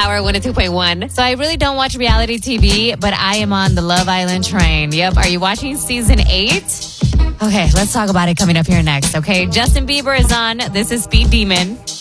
Power 102.1. So I really don't watch reality TV, but I am on the Love Island train. Yep. Are you watching season 8? Okay, let's talk about it coming up here next, okay? Justin Bieber is on. This is Speed Demon.